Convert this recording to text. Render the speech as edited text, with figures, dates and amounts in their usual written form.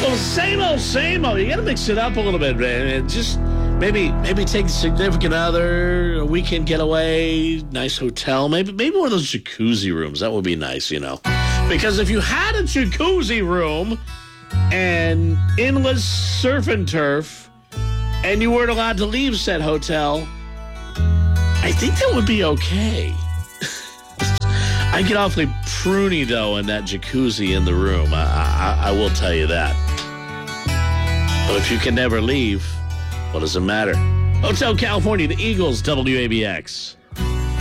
Well, same old. You got to mix it up a little bit, man. And just maybe take a significant other, a weekend getaway, nice hotel, maybe one of those jacuzzi rooms. That would be nice, Because if you had a jacuzzi room and endless surf and turf, and you weren't allowed to leave said hotel, I think that would be okay. I get awfully pruny, though, in that jacuzzi in the room. I will tell you that. But if you can never leave, what does it matter? Hotel California, the Eagles, WABX.